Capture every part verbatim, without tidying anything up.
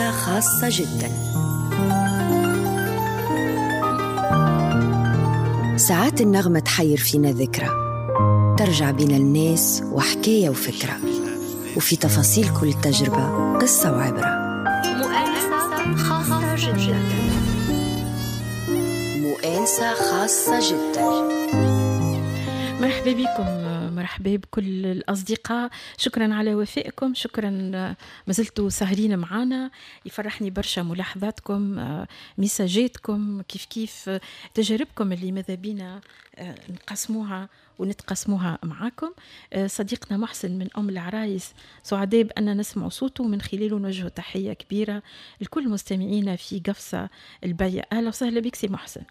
مؤانسة خاصة جدا. ساعات النغمة تحير فينا ذكرى، ترجع بين الناس وحكاية وفكرة، وفي تفاصيل كل تجربة قصة وعبرة. مؤانسة خاصة جدا. مؤانسة خاصة جدا. مرحبا بكم، مرحبا بكل الأصدقاء، شكرا على وفائكم، شكرا ما زلتوا سهرين معنا. يفرحني برشا ملاحظاتكم، مساجاتكم، كيف كيف تجاربكم اللي ماذا بينا نقسموها ونتقسموها معاكم. صديقنا محسن من أم العرايس سعداء بأن نسمع صوته، من خلاله نوجه تحية كبيرة لكل مستمعينا في قفصة البيع. أهلا وسهلا بك سي محسن.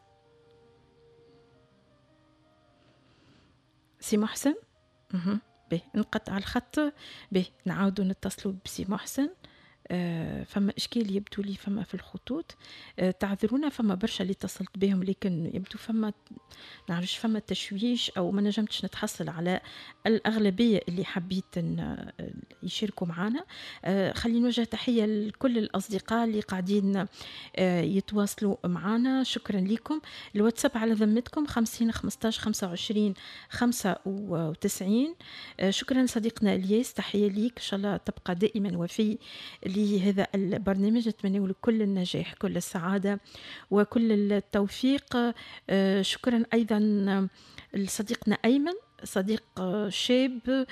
سي محسن اها به نقطع الخط، به نعاودوا نتصلوا بسي محسن. آه فما إشكال يبدو لي فما في الخطوط، آه تعذرونا، فما برشا اللي اتصلت بهم لكن يبدو فما نعرفش فما تشويش أو ما نجمتش نتحصل على الأغلبية اللي حبيت يشاركوا معنا. آه خلينا نوجه تحية لكل الأصدقاء اللي قاعدين آه يتواصلوا معنا، شكرا لكم. الواتساب على ذمتكم خمسين خمستاش خمسة وعشرين خمسة وتسعين. آه شكرا صديقنا الياس، تحية ليك، إن شاء الله تبقى دائما وفي لهذا البرنامج. نتمنى لك كل النجاح، كل السعادة وكل التوفيق. آه شكرا أيضا لصديقنا أيمن، صديق شاب،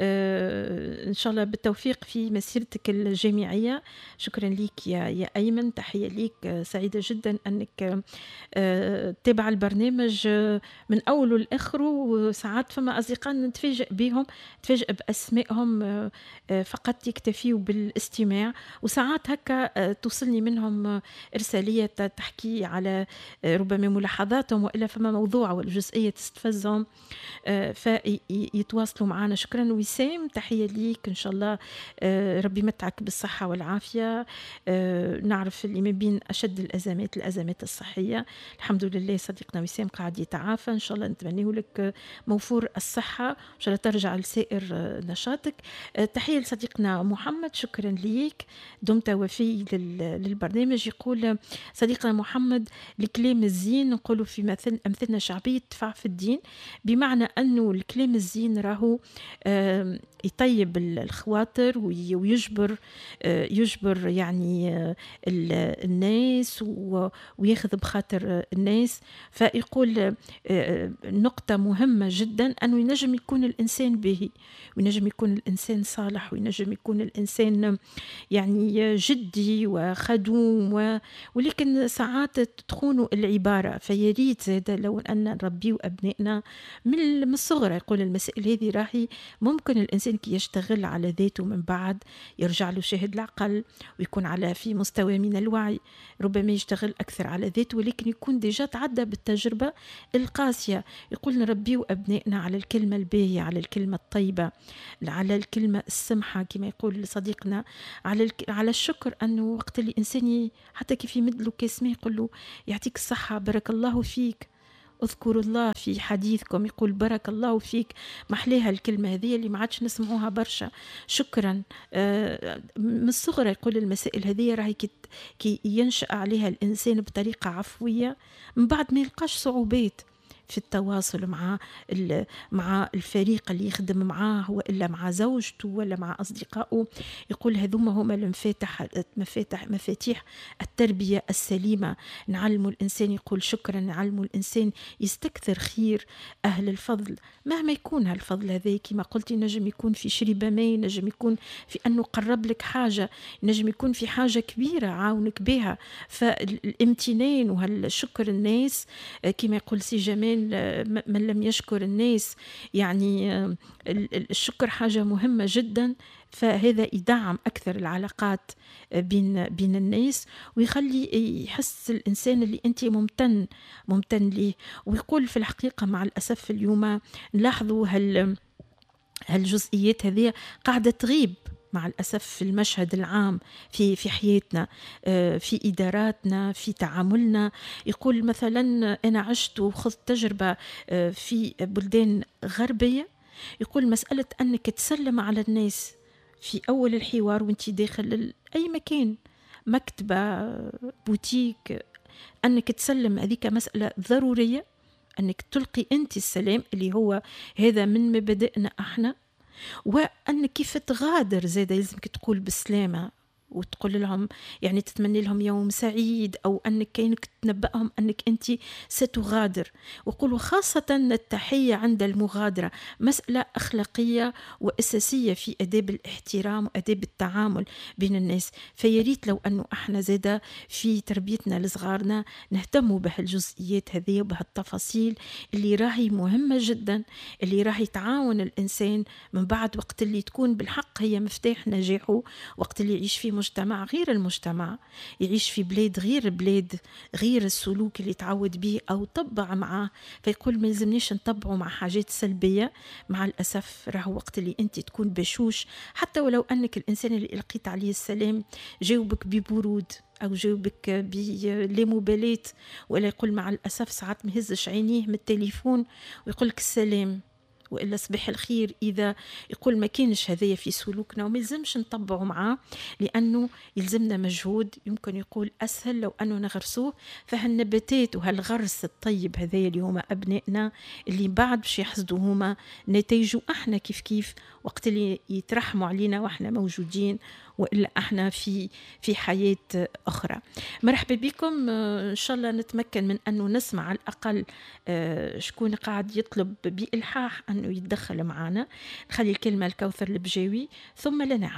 آه إن شاء الله بالتوفيق في مسيرتك الجامعية. شكرا لك يا, يا أيمن، تحية لك، آه سعيدة جدا أنك آه تتابع البرنامج من أوله لآخره. وساعات فما أصدقاء نتفاجئ بهم، نتفاجئ بأسمائهم، آه فقط يكتفيوا بالاستماع، وساعات هكا آه توصلني منهم إرسالية تحكي على آه ربما ملاحظاتهم، وإلا فما موضوع والجزئية تستفزهم آه فيتواصلوا معنا. شكرا وسام، تحية ليك، إن شاء الله آه ربي متعك بالصحة والعافية. آه نعرف اللي من بين أشد الأزمات الأزمات الصحية، الحمد لله صديقنا وسام قاعد يتعافى، إن شاء الله نتمنيه لك موفور الصحة، إن شاء الله ترجع لسائر آه نشاطك. آه تحية لصديقنا محمد، شكرا ليك، دمت وفي للبرنامج. يقول صديقنا محمد الكلام الزين نقوله في مثل أمثلنا شعبية تدفع في الدين، بمعنى أنه الكلام الزين راهو يطيب الخواطر ويجبر يجبر يعني الناس وياخذ بخاطر الناس. فيقول نقطة مهمة جدا أنه ينجم يكون الإنسان باهي، وينجم يكون الإنسان صالح، وينجم يكون الإنسان يعني جدي وخدوم، ولكن ساعات تخون العبارة. فيريد زاد لو أن نربيه أبنائنا من الصغر. يقول المسائل هذه راهي ممكن الإنسان كي يشتغل على ذاته من بعد يرجع له شاهد العقل، ويكون على في مستوى من الوعي، ربما يشتغل أكثر على ذاته، ولكن يكون ديجا تعدى بالتجربة القاسية. يقول نربيه أبنائنا على الكلمة الباهية، على الكلمة الطيبة، على الكلمة السمحة، كما يقول صديقنا، على الك... على الشكر. أنه وقت اللي إنسان حتى كيف يمد له كاسمه يقول له يعطيك الصحة، بارك الله فيك، اذكروا الله في حديثكم، يقول بارك الله فيك. محليها الكلمة هذه اللي ما عادش نسمعوها برشا، شكرا. آه من الصغر يقول المسائل هذه راهي كي ينشأ عليها الإنسان بطريقة عفوية، من بعد ما يلقاش صعوبات في التواصل مع مع الفريق اللي يخدم معاه، وإلا مع زوجته ولا مع أصدقائه. يقول هذوما هما المفاتح مفاتح مفاتيح التربية السليمة. نعلموا الإنسان يقول شكرا، نعلموا الإنسان يستكثر خير أهل الفضل، مهما يكون هالفضل هذا كما قلت، نجم يكون في شريبة ماء، نجم يكون في أنه قرب لك حاجة، نجم يكون في حاجة كبيرة عاونك بها. فالامتنان وهالشكر الناس كما يقول سي جمال، من لم يشكر الناس يعني الشكر حاجة مهمة جدا. فهذا يدعم أكثر العلاقات بين بين الناس، ويخلي يحس الإنسان اللي أنت ممتن ممتن ليه. ويقول في الحقيقة مع الأسف اليوم نلاحظوا هال هالجزئيات هذه قاعدة تغيب مع الأسف في المشهد العام في في حياتنا، في إداراتنا، في تعاملنا. يقول مثلا أنا عشت وخذت تجربة في بلدان غربية، يقول مسألة أنك تسلم على الناس في أول الحوار وانت داخل أي مكان، مكتبة، بوتيك، أنك تسلم هذيك مسألة ضرورية، أنك تلقي أنت السلام اللي هو هذا من مبادئنا احنا. وأنك كيف تغادر زادة لازمك تقول بالسلامة وتقول لهم يعني تتمنى لهم يوم سعيد، أو أنك كأنك تنبأهم أنك أنت ستغادر. وقولوا خاصة التحية عند المغادرة مسألة أخلاقية وأساسية في آداب الاحترام وآداب التعامل بين الناس. فياريت لو أنه احنا زادة في تربيتنا لصغارنا نهتموا بهالجزئيات هذه وبهالتفاصيل اللي راهي مهمة جدا، اللي راهي تعاون الإنسان من بعد وقت اللي تكون بالحق هي مفتاح نجاحه، وقت اللي يعيش في مجتمع غير المجتمع، يعيش في بلاد غير بلاد، غير السلوك اللي تعود به أو طبع معه. فيقول ما لازمنيش نطبعه مع حاجات سلبية. مع الأسف راهو وقت اللي أنت تكون بشوش، حتى ولو أنك الإنسان اللي لقيت عليه السلام جاوبك ببرود أو جاوبك بلامبالاة، ولا يقول مع الأسف ساعات مهزش عينيه من التليفون ويقولك السلام وإلا صباح الخير، إذا يقول ما كانش هذايا في سلوكنا وما يلزمش نطبعه معاه، لأنه يلزمنا مجهود يمكن يقول أسهل لو أنه نغرسوه. فهالنباتات وهالغرس الطيب هذايا اللي هما أبنائنا اللي بعد باش يحصدوا هما نتائجه احنا كيف كيف وقت اللي يترحموا علينا واحنا موجودين، وإلا احنا في في حياة أخرى. مرحبا بكم. إن شاء الله نتمكن من أنه نسمع على الأقل شكون قاعد يطلب بإلحاح أنه يتدخل معنا. نخلي الكلمة الكوثر البجاوي ثم لنا